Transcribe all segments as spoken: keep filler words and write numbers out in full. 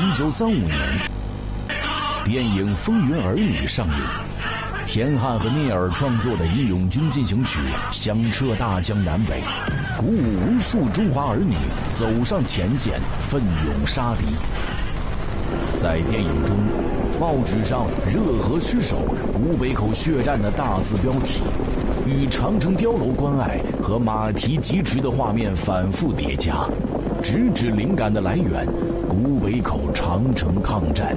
一九三五年，电影《风云儿女》上映，田汉和聂耳创作的《义勇军进行曲》响彻大江南北，鼓舞无数中华儿女走上前线，奋勇杀敌。在电影中，报纸上“热河失守，古北口血战”的大字标题，与长城碉楼关隘和马蹄疾驰的画面反复叠加，直指灵感的来源——古北口长城抗战。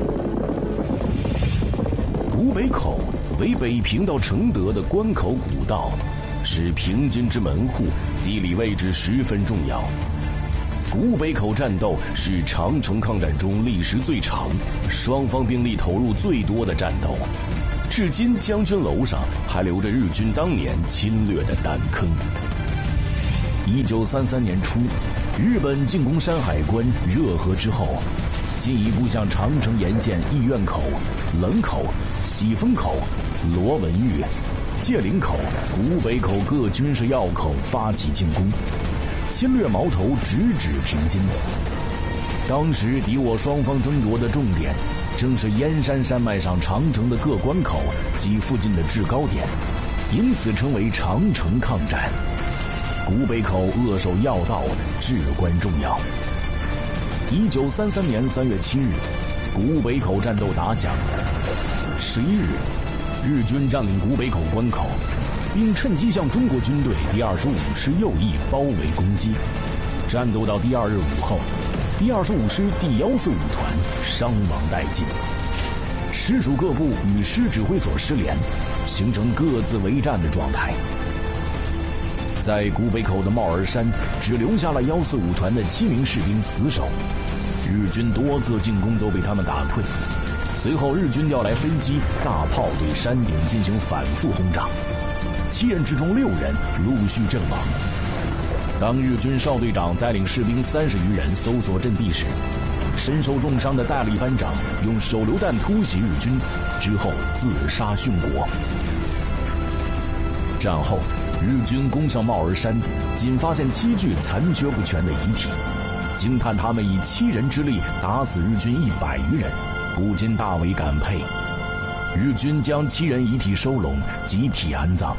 古北口为北平到承德的关口古道，是平津之门户，地理位置十分重要。古北口战斗是长城抗战中历时最长、双方兵力投入最多的战斗，至今将军楼上还留着日军当年侵略的弹坑。一九三三年初，日本进攻山海关、热河之后，进一步向长城沿线义院口、冷口、喜峰口、罗文峪、界岭口、古北口各军事要口发起进攻，侵略矛头直指平津。当时敌我双方争夺的重点，正是燕山山脉上长城的各关口及附近的制高点，因此称为长城抗战。古北口扼守要道，至关重要。一九三三年三月七日，古北口战斗打响。十一日，日军占领古北口关口，并趁机向中国军队第二十五师右翼包围攻击。战斗到第二日午后，第二十五师第幺四五团伤亡殆尽，师属各部与师指挥所失联，形成各自为战的状态。在古北口的帽儿山，只留下了幺四五团的七名士兵死守，日军多次进攻都被他们打退。随后，日军调来飞机、大炮对山顶进行反复轰炸，七人之中六人陆续阵亡。当日军少队长带领士兵三十余人搜索阵地时，身受重伤的戴笠班长用手榴弹突袭日军，之后自杀殉国。战后，日军攻上帽儿山，仅发现七具残缺不全的遗体，惊叹他们以七人之力打死日军一百余人，不禁大为感佩。日军将七人遗体收拢，集体安葬。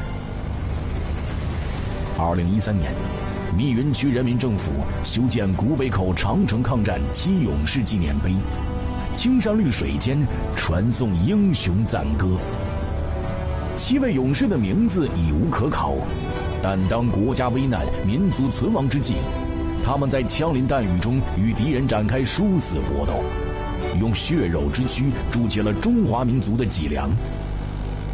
二零一三年，密云区人民政府修建古北口长城抗战七勇士纪念碑，青山绿水间传颂英雄赞歌。七位勇士的名字已无可考，但当国家危难、民族存亡之际，他们在枪林弹雨中与敌人展开殊死搏斗，用血肉之躯筑起了中华民族的脊梁，